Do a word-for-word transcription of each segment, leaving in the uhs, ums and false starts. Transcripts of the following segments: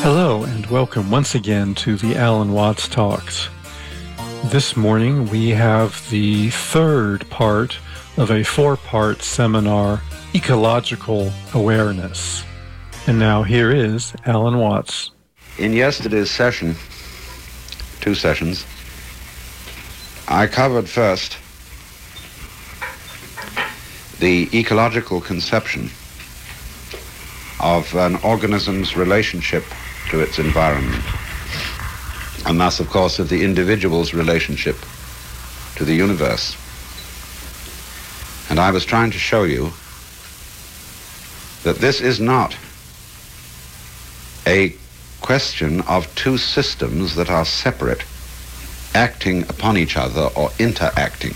Hello and welcome once again to the Alan Watts Talks. This morning we have the third part of a four-part seminar, Ecological Awareness. And now here is Alan Watts. In yesterday's session, two sessions, I covered first the ecological conception of an organism's relationship to its environment, and thus, of course, of the individual's relationship to the universe. And I was trying to show you that this is not a question of two systems that are separate, acting upon each other or interacting.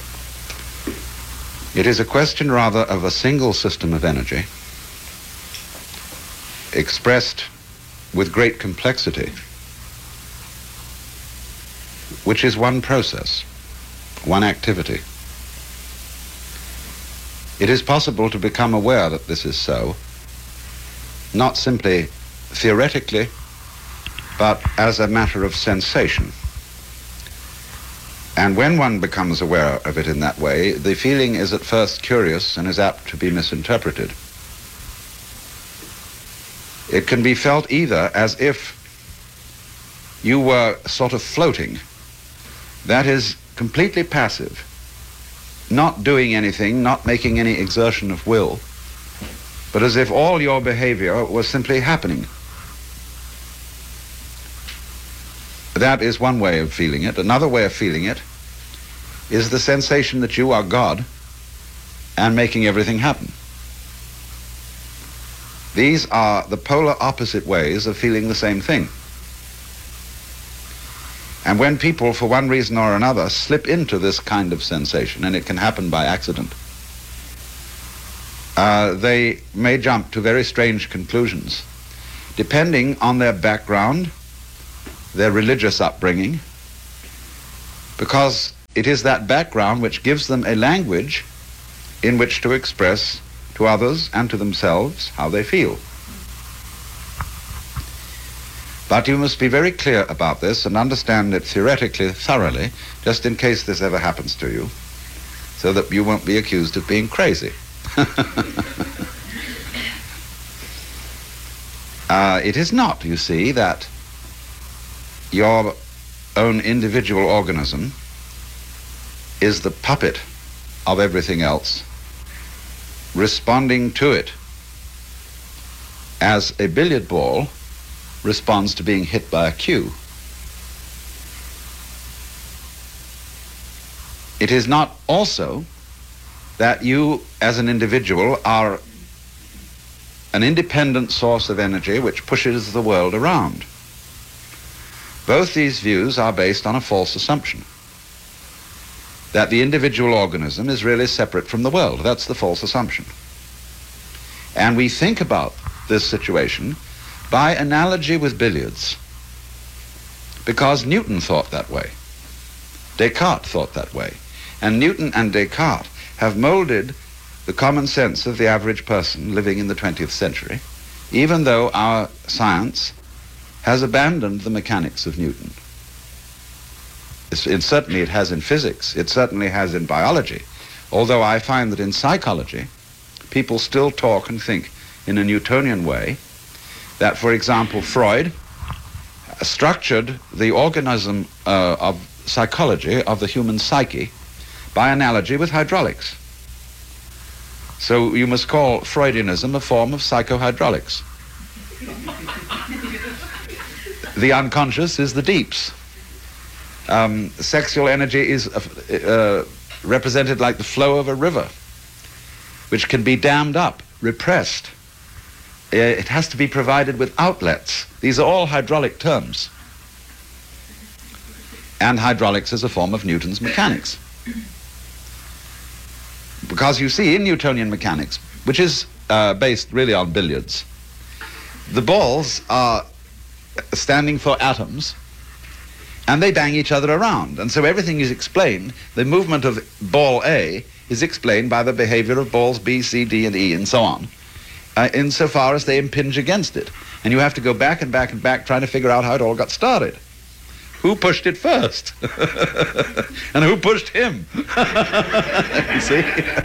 It is a question rather of a single system of energy expressed with great complexity, which is one process, one activity. It is possible to become aware that this is so, not simply theoretically, but as a matter of sensation. And when one becomes aware of it in that way, the feeling is at first curious and is apt to be misinterpreted. It can be felt either as if you were sort of floating, that is, completely passive, not doing anything, not making any exertion of will, but as if all your behavior was simply happening. That is one way of feeling it. Another way of feeling it is the sensation that you are God and making everything happen. These are the polar opposite ways of feeling the same thing. And when people, for one reason or another, slip into this kind of sensation, and it can happen by accident, uh, they may jump to very strange conclusions, depending on their background, their religious upbringing, because it is that background which gives them a language in which to express to others and to themselves how they feel. But you must be very clear about this and understand it theoretically thoroughly, just in case this ever happens to you, so that you won't be accused of being crazy. uh, it is not, you see, that your own individual organism is the puppet of everything else, responding to it as a billiard ball responds to being hit by a cue. It is not also that you as an individual are an independent source of energy which pushes the world around. Both these views are based on a false assumption that the individual organism is really separate from the world. That's the false assumption. And we think about this situation by analogy with billiards, because Newton thought that way. Descartes thought that way. And Newton and Descartes have molded the common sense of the average person living in the twentieth century, even though our science has abandoned the mechanics of Newton. It's, it certainly it has in physics, it certainly has in biology, although I find that in psychology, people still talk and think in a Newtonian way, that, for example, Freud structured the organism uh, of psychology of the human psyche by analogy with hydraulics. So you must call Freudianism a form of psychohydraulics. The unconscious is the deeps. Um, sexual energy is uh, uh, represented like the flow of a river, which can be dammed up, repressed. Uh, it has to be provided with outlets. These are all hydraulic terms. And hydraulics is a form of Newton's mechanics. Because you see, in Newtonian mechanics, which is uh, based really on billiards, the balls are standing for atoms, and they bang each other around. And so everything is explained. The movement of ball A is explained by the behavior of balls B, C, D, and E, and so on, uh, insofar as they impinge against it. And you have to go back and back and back trying to figure out how it all got started. Who pushed it first? And who pushed him? You see?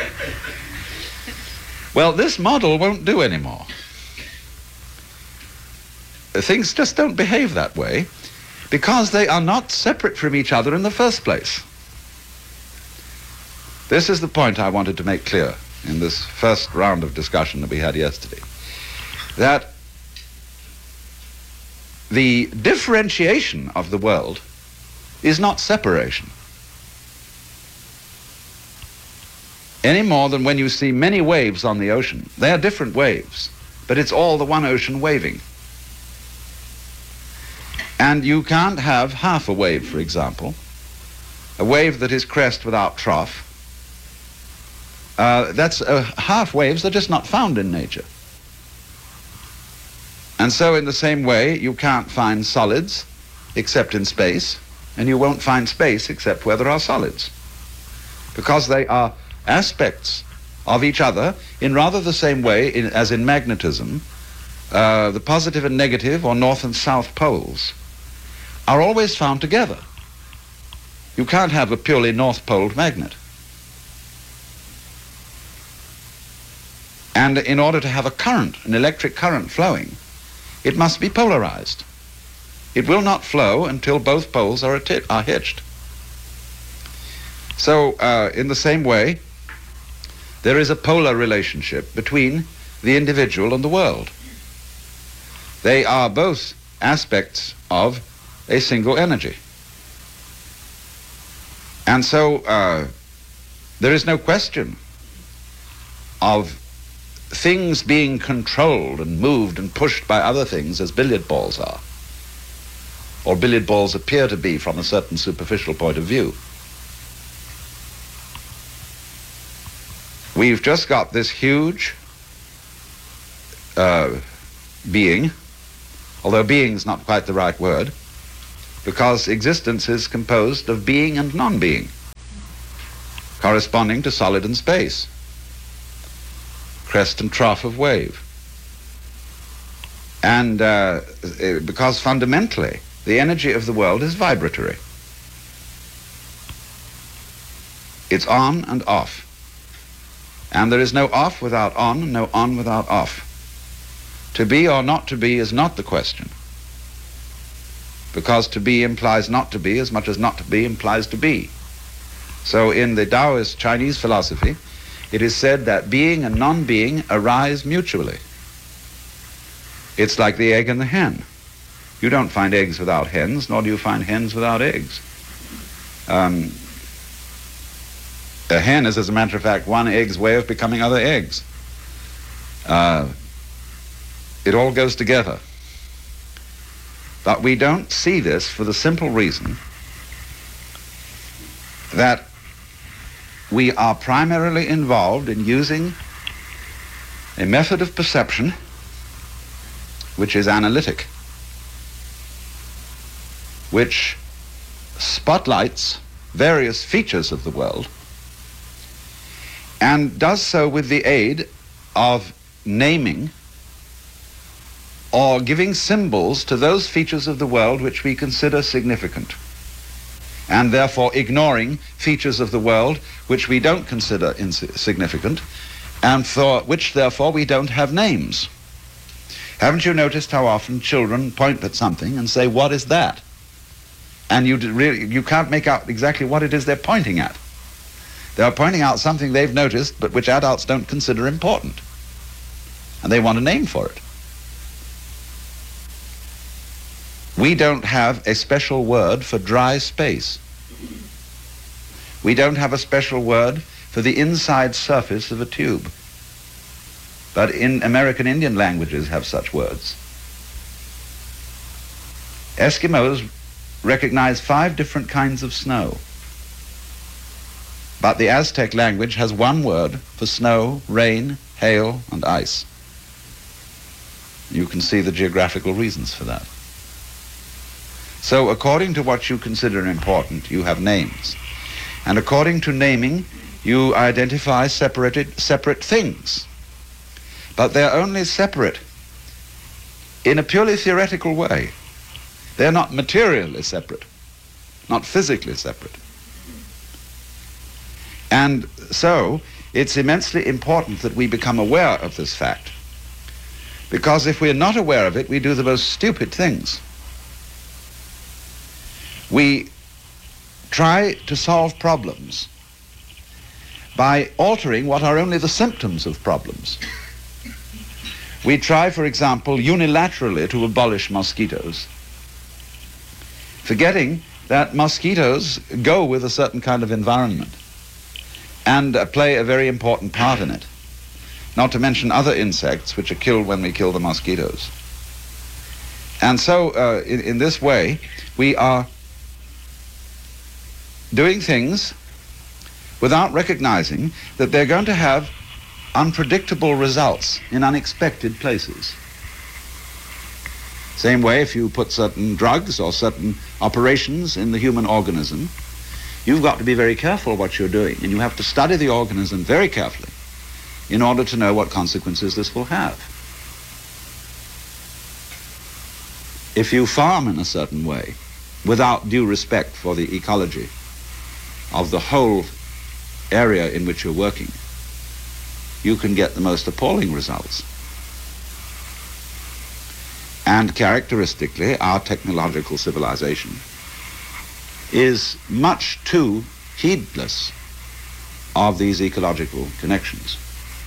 Well, this model won't do anymore. Things just don't behave that way because they are not separate from each other in the first place. This is the point I wanted to make clear in this first round of discussion that we had yesterday. That the differentiation of the world is not separation. Any more than when you see many waves on the ocean. They are different waves, but it's all the one ocean waving. And you can't have half a wave, for example, a wave that is crest without trough. Uh, that's uh, half waves are just not found in nature. And so in the same way, you can't find solids except in space, and you won't find space except where there are solids, because they are aspects of each other in rather the same way in, as in magnetism. Uh, the positive and negative, or north and south poles, are always found together. You can't have a purely north-poled magnet. And in order to have a current, an electric current flowing, it must be polarized. It will not flow until both poles are, atti- are hitched. So, uh, in the same way, there is a polar relationship between the individual and the world. They are both aspects of a single energy. And so uh, there is no question of things being controlled and moved and pushed by other things as billiard balls are, or billiard balls appear to be from a certain superficial point of view. We've just got this huge uh, being, although being is not quite the right word, because existence is composed of being and non-being, corresponding to solid and space, crest and trough of wave. And uh, because fundamentally the energy of the world is vibratory. It's on and off. And there is no off without on, and no on without off. To be or not to be is not the question, because to be implies not to be as much as not to be implies to be. So in the Taoist Chinese philosophy, it is said that being and non-being arise mutually. It's like the egg and the hen. You don't find eggs without hens, nor do you find hens without eggs. Um, a hen is, as a matter of fact, one egg's way of becoming other eggs. Uh, it all goes together. But we don't see this for the simple reason that we are primarily involved in using a method of perception which is analytic, which spotlights various features of the world and does so with the aid of naming or giving symbols to those features of the world which we consider significant, and therefore ignoring features of the world which we don't consider insignificant, and for which therefore we don't have names. Haven't you noticed how often children point at something and say, "What is that?" And you really you can't make out exactly what it is they're pointing at. They're pointing out something they've noticed but which adults don't consider important, and they want a name for it. We don't have a special word for dry space. We don't have a special word for the inside surface of a tube. But in American Indian languages have such words. Eskimos recognize five different kinds of snow. But the Aztec language has one word for snow, rain, hail, and ice. You can see the geographical reasons for that. So according to what you consider important, you have names. And according to naming, you identify separated, separate things. But they're only separate in a purely theoretical way. They're not materially separate, not physically separate. And so it's immensely important that we become aware of this fact, because if we're not aware of it, we do the most stupid things. We try to solve problems by altering what are only the symptoms of problems. We try, for example, unilaterally to abolish mosquitoes, forgetting that mosquitoes go with a certain kind of environment and uh, play a very important part in it, not to mention other insects which are killed when we kill the mosquitoes. And so uh, in, in this way, we are doing things without recognizing that they're going to have unpredictable results in unexpected places. Same way, if you put certain drugs or certain operations in the human organism, you've got to be very careful what you're doing, and you have to study the organism very carefully in order to know what consequences this will have. If you farm in a certain way, without due respect for the ecology of the whole area in which you're working, you can get the most appalling results. And characteristically, our technological civilization is much too heedless of these ecological connections.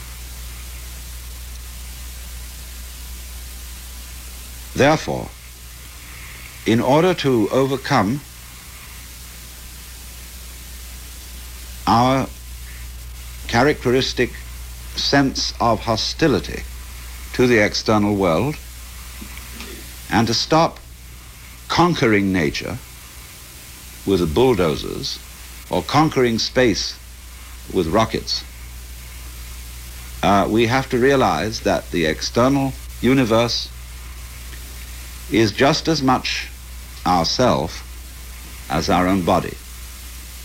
Therefore, in order to overcome our characteristic sense of hostility to the external world, and to stop conquering nature with bulldozers or conquering space with rockets, uh, we have to realize that the external universe is just as much ourself as our own body.